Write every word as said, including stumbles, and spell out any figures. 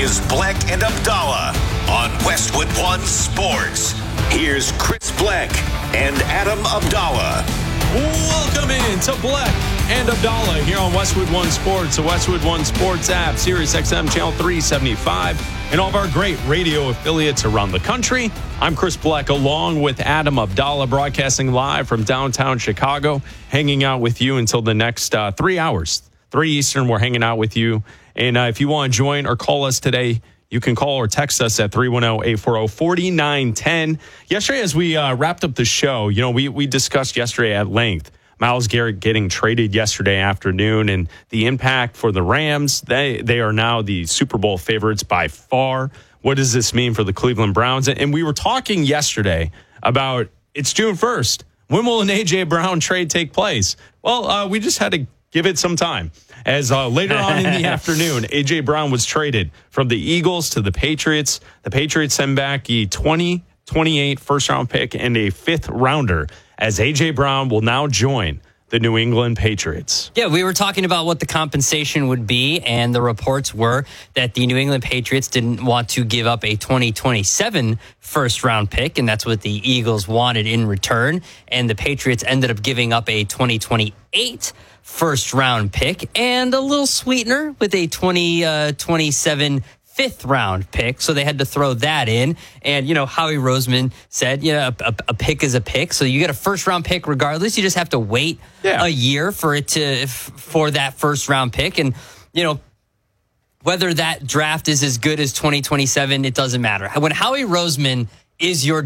is Bleck and Abdallah on Westwood One Sports. Here's Chris Bleck and Adam Abdallah. Welcome in to Bleck and Abdallah here on Westwood One Sports, the Westwood One Sports app, Sirius X M Channel three seventy-five, and all of our great radio affiliates around the country. I'm Chris Bleck along with Adam Abdallah, broadcasting live from downtown Chicago, hanging out with you until the next uh, three hours. three Eastern, we're hanging out with you. And uh, if you want to join or call us today, you can call or text us at three one zero, eight four zero, four nine one zero. Yesterday, as we uh, wrapped up the show, you know, we, we discussed yesterday at length Myles Garrett getting traded yesterday afternoon and the impact for the Rams. They, they are now the Super Bowl favorites by far. What does this mean for the Cleveland Browns? And we were talking yesterday about it's June first. When will an A J. Brown trade take place? Well, uh, we just had to give it some time. As uh, later on in the afternoon, A J. Brown was traded from the Eagles to the Patriots. The Patriots send back a twenty twenty-eight first-round pick and a fifth-rounder, as A J. Brown will now join the New England Patriots. Yeah, we were talking about what the compensation would be, and the reports were that the New England Patriots didn't want to give up a twenty twenty-seven first-round pick, and that's what the Eagles wanted in return. And the Patriots ended up giving up a twenty twenty-eight first-round pick and a little sweetener with a twenty twenty-seven fifth round pick. So they had to throw that in. And, you know, Howie Roseman said, you know, a, a, a pick is a pick. So you get a first round pick regardless. You just have to wait yeah. a year for it to, for that first round pick. And, you know, whether that draft is as good as twenty twenty-seven, it doesn't matter. When Howie Roseman is your